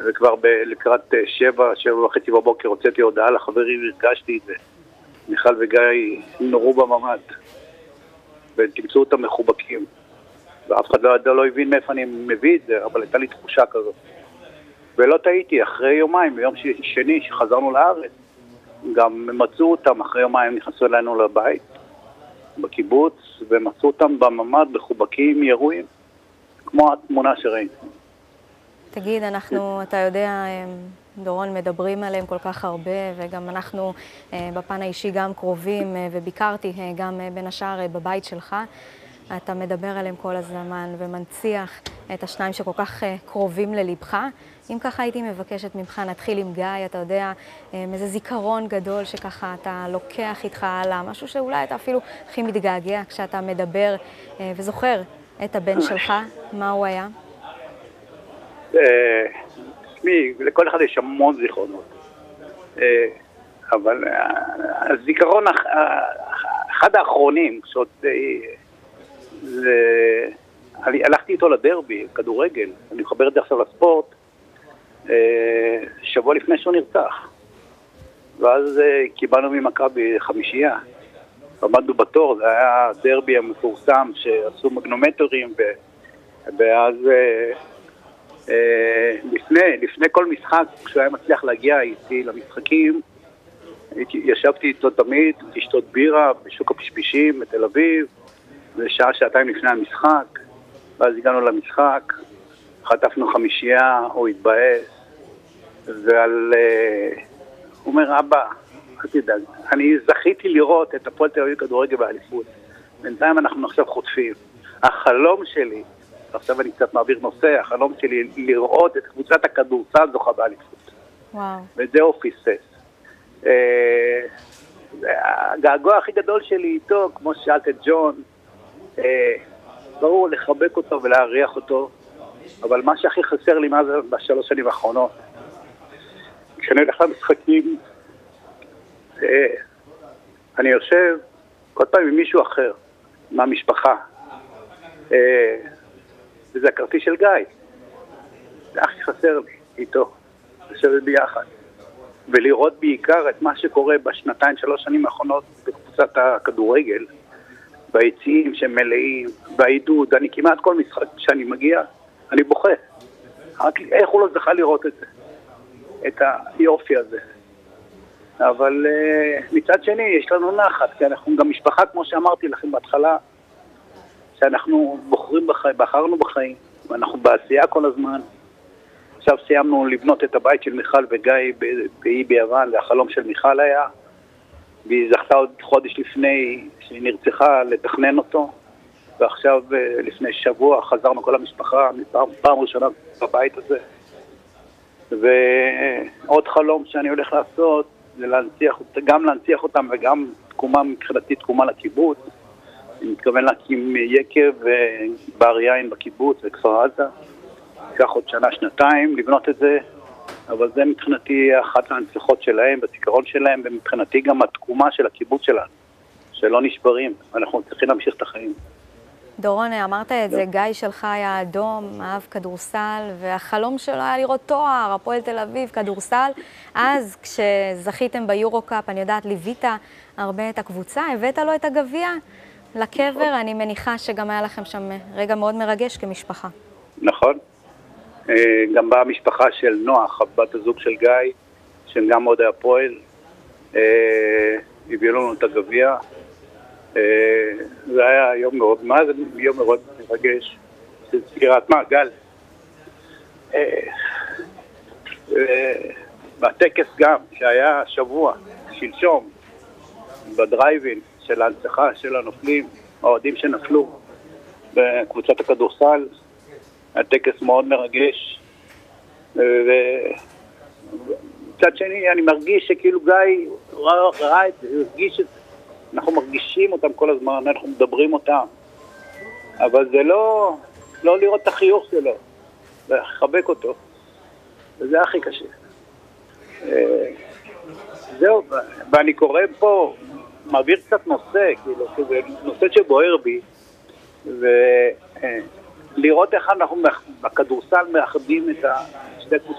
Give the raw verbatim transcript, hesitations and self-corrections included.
וכבר ב- לקראת שבע, שבע וחצי בבוקר הוצאתי הודעה לחברים, הרגשתי את זה. מיכל וגיא נורו בממ"ד, ותמצאו אותם מחובקים. ואף אחד לא, לא הבין מאיפה אני מביא את זה, אבל הייתה לי תחושה כזאת. ולא טעיתי, אחרי יומיים, ביום שני שחזרנו לארץ, גם מצאו אותם, אחרי יומיים נכנסו אלינו לבית, בקיבוץ, ומצאו אותם בממ"ד מחובקים, ירויים, כמו התמונה שראיתי. תגיד, אנחנו, אתה יודע, דורון, מדברים עליהם כל כך הרבה, וגם אנחנו בפן האישי גם קרובים, וביקרתי גם בין השאר בבית שלך. אתה מדבר עליהם כל הזמן ומנציח את השניים שכל כך קרובים ללבך. אם ככה הייתי מבקשת ממך, נתחיל עם גיא, אתה יודע, איזה זיכרון גדול שככה אתה לוקח איתך הלאה, משהו שאולי אתה אפילו הכי מתגעגע כשאתה מדבר וזוכר את הבן שלך, מה הוא היה? תשמעי, לכל אחד יש המון זיכרונות, אבל הזיכרון, אחד האחרונים, שעוד הלכתי איתו לדרבי, כדורגל, אני מחבר את זה עכשיו לספורט, שבוע לפני שהוא נרצח. ואז קיבלנו ממכבי חמישייה, עמדנו בתור, זה היה דרבי המפורסם שעשו מגנומטרים, ואז לפני, לפני כל משחק, כשהוא היה מצליח להגיע איתי למשחקים, ישבתי איתו תמיד, לשתות בירה בשוק הפשפישים בתל אביב, ושעה שעתיים לפני המשחק, ואז הגענו למשחק, חטפנו חמישייה, הוא התבאס, ועל... הוא אומר, אבא, אל תדאג, אני זכיתי לראות את הפועל תל אביב כדורגל באליפות. בינתיים אנחנו עכשיו חוטפים. החלום שלי, עכשיו אני קצת מעביר נושא, החלום שלי לראות את קבוצת הכדורסל זוכה באליפות. וואו. וזה הוא פיסס. הגעגוע הכי גדול שלי איתו, כמו ששאלת את ג'ון, ברור לחבק אותו ולהריח אותו, אבל מה שהכי חסר לי מה זה בשלוש שנים האחרונות, כשאני הולך למשחקים, אני יושב כל פעם עם מישהו אחר, מהמשפחה, וזה הכרטיס של גיא, זה הכי חסר לי איתו, לשבת ביחד, ולראות בעיקר את מה שקורה בשנתיים, שלוש שנים האחרונות בקבוצת הכדורגל, ביציעים שמלאים, בעידוד, אני כמעט כל משחק שאני מגיע, אני בוכה. רק איך הוא לא זכה לראות את זה, את היופי הזה. אבל uh, מצד שני, יש לנו נחת, כי אנחנו גם משפחה, כמו שאמרתי לכם בהתחלה, שאנחנו בוחרים בחיים, בחרנו בחיים, ואנחנו בעשייה כל הזמן. עכשיו סיימנו לבנות את הבית של מיכל וגיא באי ביוון, והחלום של מיכל היה, והיא זכתה עוד חודש לפני שהיא נרצחה לתכנן אותו, ועכשיו לפני שבוע חזרנו כל המשפחה, פעם, פעם ראשונה בבית הזה. ועוד חלום שאני הולך לעשות, זה להנציח, גם להנציח אותם וגם תקומה מבחינתי, תקומה לקיבוץ. אני מתכוון להקים יקב ובר יין בקיבוץ וכפר עזה. ייקח עוד שנה, שנתיים לבנות את זה, אבל זה מבחינתי אחת ההנצחות שלהם, בזיכרון שלהם, ומבחינתי גם התקומה של הקיבוץ שלנו, שלא נשברים, אנחנו צריכים להמשיך את החיים. דורון, אמרת את זה, גיא שלך היה אדום, אהב כדורסל, והחלום שלו היה לראות תואר, הפועל תל אביב, כדורסל. אז כשזכיתם ביורו-קאפ, אני יודעת, ליווית הרבה את הקבוצה, הבאת לו את הגביע לקבר, אני מניחה שגם היה לכם שם רגע מאוד מרגש כמשפחה. נכון. גם באה משפחה של נוח, בת הזוג של גיא, שגם עוד היה פועל, הביאו לנו את הגביע. זה היה יום מאוד, מה זה יום מאוד מרגש, זה סגירת מעגל. בטקס גם, שהיה שבוע, שלשום, בדרייבין של ההנצחה של הנופלים, האוהדים שנפלו בקבוצת הכדורסל, הטקס מאוד מרגש, ומצד שני אני מרגיש שכאילו גיא ראה את זה, הוא הרגיש את זה, אנחנו מרגישים אותם כל הזמן, אנחנו מדברים אותם, אבל זה לא, לא לראות את החיוך שלו, לחבק אותו, וזה הכי קשה. זהו, ואני קורא פה, מעביר קצת נושא, כאילו, זה נושא שבוער בי, ולראות איך אנחנו בכדורסל מאחדים את שתי קבוצות